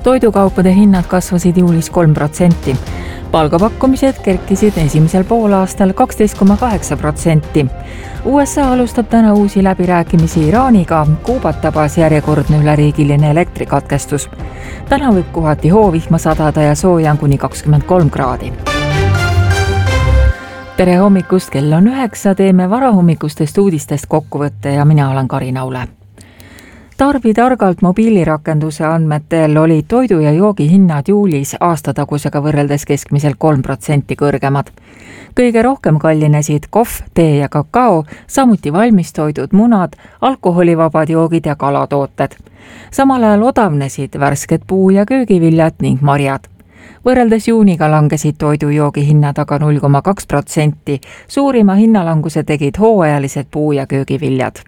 Toidukaupade hinnad kasvasid juulis 3%. Palgapakkumised kerkisid esimesel poolaastal 12,8%. USA alustab täna uusi läbirääkimisi Iraaniga, Kuubat tabas järjekordne üleriigiline elektrikatkestus. Täna võib kohati hoovihma sadada ja sooja on kuni 23 kraadi. Tere hommikust, kell on 9, teeme varahommikustest uudistest kokkuvõtte ja mina olen Karin Aule. Tarbi targalt mobiilirakenduse andmetel olid toidu ja joogi hinnad juulis aastatagusega võrreldes keskmiselt 3% kõrgemad. Kõige rohkem kallinesid kohv, tee ja kakao, samuti valmistoidud, munad, alkoholivabad joogid ja kalatooted. Samal ajal odavnesid värsked puu- ja köögiviljad ning marjad. Võrreldes juuniga langesid toidujoogi hinnad aga 0,2%, suurima hinnalanguse tegid hooajalised puu- ja köögiviljad.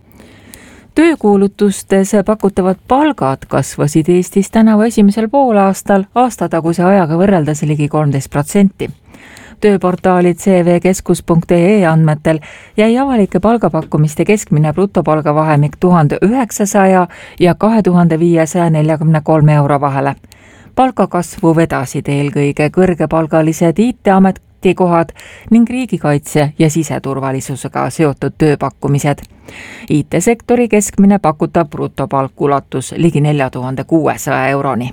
Töökuulutustes pakutavad palgad kasvasid Eestis tänavu esimesel poolaastal aastataguse ajaga võrreldes ligi 13%. Tööportaalid cvkeskus.ee andmetel jäi avalike palgapakkumiste keskmine brutopalga vahemik 1900 ja 2543 euro vahele. Palgakasvu vedasid eelkõige kõrgepalgalised IT-ametikohad ning riigikaitse ja siseturvalisusega seotud tööpakkumised. IT-sektori keskmine pakutav brutopalk ulatus ligi 4600 euroni.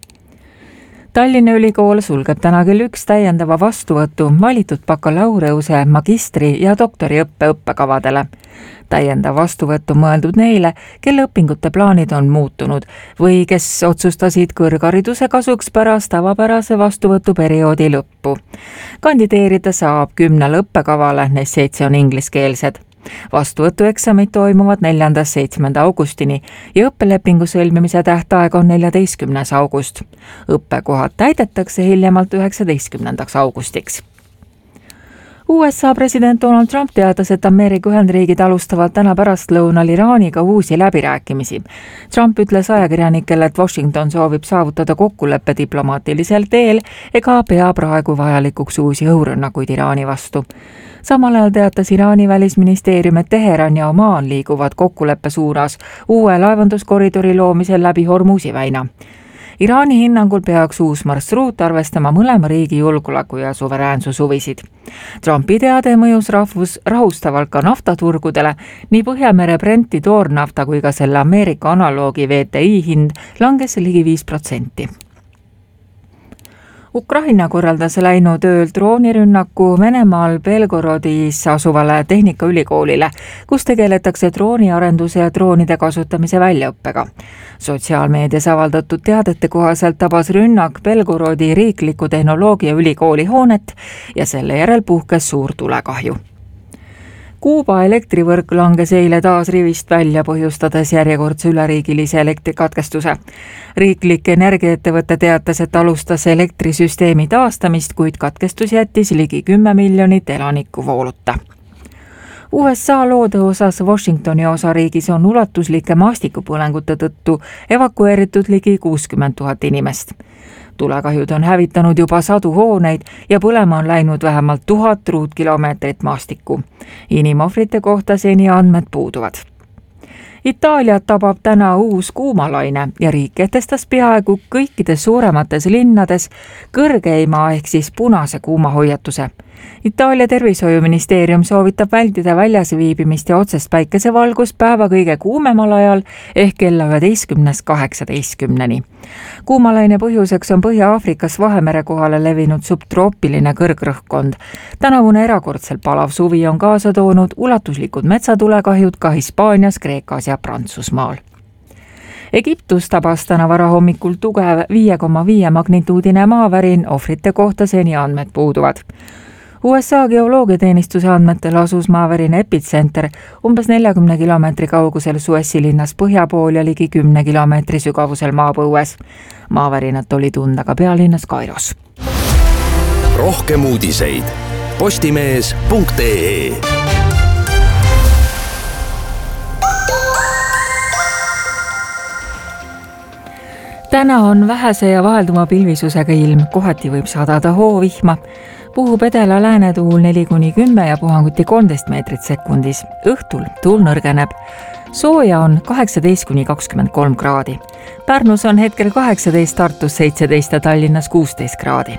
Tallinna Ülikool sulgeb täna kell 1 täiendava vastuvõtu valitud bakalaureuse, magistri ja doktoriõppe õppekavadele. Täiendav vastuvõtt on mõeldud neile, kelle õpingute plaanid on muutunud või kes otsustasid kõrghariduse kasuks pärast tavapärase vastuvõtuperioodi lõppu. Kandideerida saab 10 õppekavale, neist 7 on ingliskeelsed. Vastuvõtueksamid toimuvad 4.–7. augustini ja õppelepingu sõlmimise tähtaeg on 14. august. Õppekohad täidetakse hiljemalt 19. augustiks. USA president Donald Trump teatas, et Ameerika Ühendriigid alustavad täna pärastlõunal Iraaniga uusi läbirääkimisi. Trump ütles ajakirjanikele, et Washington soovib saavutada kokkuleppe diplomaatilisel teel ega pea praegu vajalikuks uusi õhurünnakuid Iraani vastu. Samal ajal teatas Iraani välisministeerium, et Teheran ja Omaan liiguvad kokkuleppe suunas uue laevanduskoridori loomisel läbi Hormuzi väina. Iraani hinnangul peaks uus marsruut arvestama mõlema riigi julgeoleku ja suveräänsushuvisid. Trumpi teade mõjus rahustavalt ka naftaturgudele, nii Põhjamere Brenti toornafta kui ka selle Ameerika analoogi VTI hind langes ligi 5%. Ukraina korraldas läinud ööl droonirünnaku Venemaal Belgorodis asuvale tehnikaülikoolile, kus tegeletakse drooniarenduse ja droonide kasutamise väljaõppega. Sotsiaalmeedias avaldatud teadete kohaselt tabas rünnak Belgorodi riikliku tehnoloogiaülikooli hoonet ja selle järel puhkes suur tulekahju. Kuuba elektrivõrk langes eile taas rivist välja, põhjustades järjekordse üleriigilise elektrikatkestuse. Riiklik energiaettevõte teatas, et alustas elektrisüsteemi taastamist, kuid katkestus jättis ligi 10 miljonit elanikku vooluta. USA loode osas Washingtoni osariigis on ulatuslike maastikupõlengute tõttu evakueeritud ligi 60 000 inimest. Tulekahjud on hävitanud juba sadu hooneid ja põlema on läinud vähemalt 1000 ruutkilomeetrit maastikku. Inimohvrite kohta seni andmed puuduvad. Itaaliat tabab täna uus kuumalaine ja riik kehtestas peaaegu kõikides suuremates linnades kõrgeima ehk siis punase kuumahoiatuse. Itaalia tervishoiuministeerium soovitab vältida väljas viibimist ja otsest päikesevalgust päeva kõige kuumemal ajal ehk kella 11–18. Kuumalaine põhjuseks on Põhja-Aafrikas Vahemere kohale levinud subtroopiline kõrgrõhkkond. Tänavune erakordselt palav suvi on kaasa toonud ulatuslikud metsatulekahjud ka Hispaanias, Kreekas ja Prantsusmaal. Egiptus tabas täna varahommikul tugev 5,5 magnituudine maavärin, ohvrite kohta seni andmed puuduvad. USA geoloogiateenistuse andmetel asus maavärina epitsenter umbes 40 kilomeetri kaugusel Suessi linnas põhja pool ja ligi 10 kilomeetri sügavusel maapõues. Maavärinat oli tunda ka pealinnas Kairos. Rohkem uudiseid postimees.ee. Täna on vähese ja vahelduma pilvisusega ilm, kohati võib sadada hoovihma. Puhub edela läänetuul 4–10 ja puhanguti 13 meetrit sekundis. Õhtul tuul nõrgeneb. Sooja on 18–23 kraadi. Pärnus on hetkel 18, Tartus 17 ja Tallinnas 16 kraadi.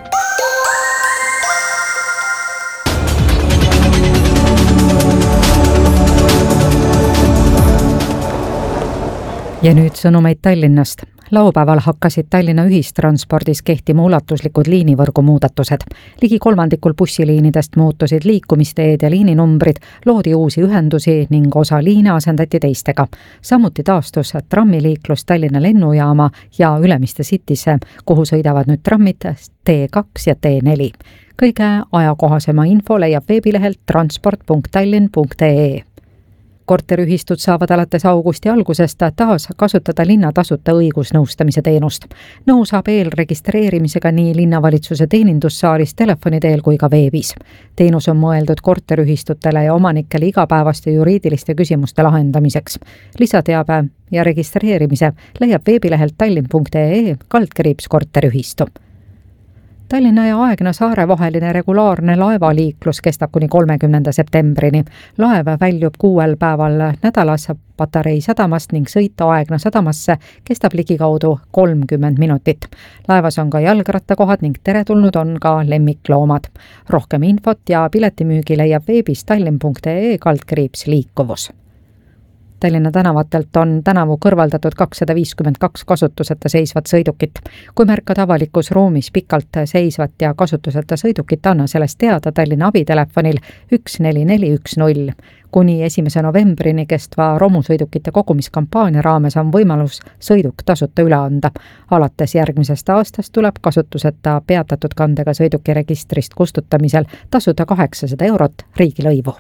Ja nüüd sõnumeid Tallinnast. Laupäeval hakkasid Tallinna ühistranspordis kehtima ulatuslikud liinivõrgu muudatused. Ligi 1/3 bussiliinidest muutusid liikumisteed ja liininumbrid, loodi uusi ühendusi ning osa liine asendati teistega. Samuti taastus trammiliiklus Tallinna lennujaama ja Ülemiste Citysse, kuhu sõidavad nüüd trammid T2 ja T4. Kõige ajakohasema info leiab veebilehelt transport.tallinn.ee. Korteriühistud saavad alates augusti algusest taas kasutada linna tasuta õigusnõustamise teenust. Nõu saab eelregistreerimisega nii linnavalitsuse teenindussaalis, telefoni teel kui ka veebis. Teenus on mõeldud korteriühistutele ja omanikele igapäevaste juriidiliste küsimuste lahendamiseks. Lisateabe ja registreerimise leiab veebilehelt tallinn.ee/korteriühistu. Tallinna ja Aegna saare vaheline regulaarne laevaliiklus kestab kuni 30. septembrini. Laev väljub 6 päeval nädalas Patarei sadamast ning sõit Aegna sadamasse kestab ligikaudu 30 minutit. Laevas on ka jalgrattakohad ning teretulnud on ka lemmikloomad. Rohkem infot ja piletimüügi leiab veebis tallinn.ee/liikuvus. Tallinna tänavatelt on tänavu kõrvaldatud 252 kasutuseta seisvat sõidukit. Kui märkad avalikus ruumis pikalt seisvat ja kasutuseta sõidukit, anna sellest teada Tallinna abitelefonil 14410. Kuni 1. novembrini kestva romusõidukite kogumiskampaania raames on võimalus sõiduk tasuta üle anda. Alates järgmisest aastast tuleb kasutuseta peatatud kandega sõiduki registrist kustutamisel tasuda 800 eurot riigilõivu.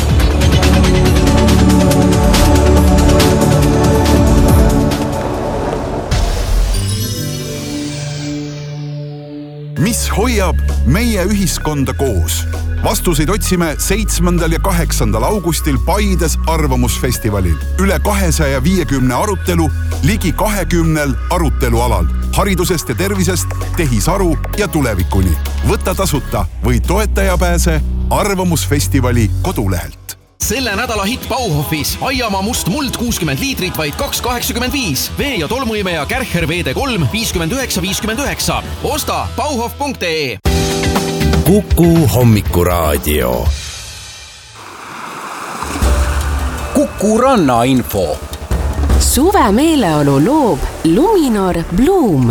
Mis hoiab meie ühiskonda koos? Vastuseid otsime 7. ja 8. augustil Paides arvamusfestivalil. Üle 250 arutelu, ligi 20 arutelualal. Haridusest ja tervisest, tehisaru ja tulevikuni. Võta tasuta või toetaja pääse arvamusfestivali kodulehelt. Selle nädala hitt Bauhofis Aiamaa must muld 60 liitrit vaid 2,85. Vee- ja tolmuimeja Kärcher VD3 59,59. Osta bauhof.ee. Kuku hommikuraadio. Kuku rannainfo. Suve meeleolu loob Luminor Bloom.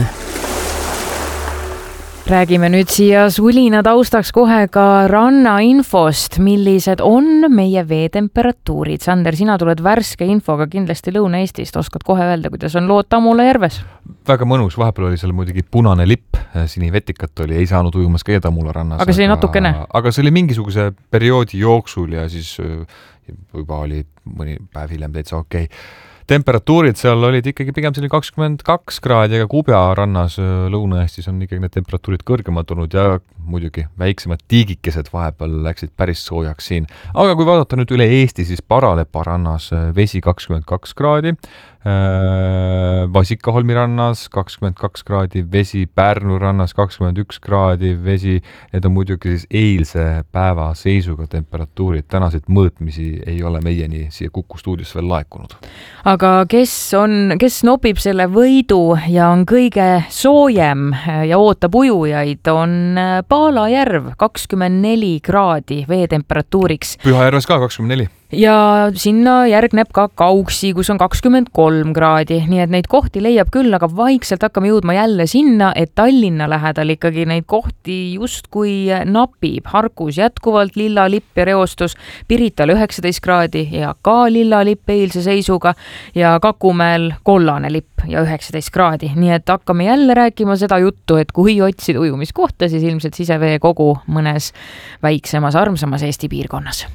Räägime nüüd siia sulina taustaks kohe ka rannainfost, millised on meie veetemperatuurid. Sander, sina tuled värske infoga kindlasti Lõuna-Eestist. Oskad kohe öelda, kuidas on lood Tammula järves? Väga mõnus, vahepeal oli seal muidugi punane lipp, sinivetikat oli, ei saanud ujumas ka Tammula rannas. Aga see oli natukene? Aga see oli mingisuguse perioodi jooksul ja siis juba oli mõni päev hiljem täitsa okei. Temperatuurid seal olid ikkagi pigem selline 22 kraadi, aga Kubja rannas Lõuna-Eestis on ikkagi need temperatuurid kõrgemad olnud ja muidugi väiksemad tiigikesed vahepeal läksid päris soojaks siin. Aga kui vaadata nüüd üle Eesti, siis Paralepa rannas vesi 22 kraadi, Vasikaholmi rannas 22 kraadi, vesi Pärnu rannas 21 kraadi, vesi, need on muidugi siis eilse päeva seisuga temperatuurid, tänaseid mõõtmisi ei ole meieni siia Kuku stuudiosse veel laekunud. Aga kes nopib selle võidu ja on kõige soojem ja ootab ujujaid, on Paala järv 24 kraadi veetemperatuuriks. Pühajärves ka 24. Ja sinna järgneb ka Kauksi, kus on 23 kraadi, nii et neid kohti leiab küll, aga vaikselt hakkame jõudma jälle sinna, et Tallinna lähedal ikkagi neid kohti justkui napib. Harkus jätkuvalt lilla lipp ja reostus, Pirital 19 kraadi ja ka lilla lipp eilse seisuga ja Kakumäel kollane lipp ja 19 kraadi. Nii et hakkame jälle rääkima seda juttu, et kui otsid ujumiskohta, siis ilmselt siseveekogu mõnes väiksemas, armsamas Eesti piirkonnas.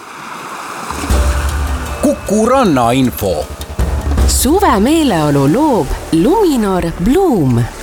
Kuku rannainfo. Suve meeleolu loob Luminor Bloom.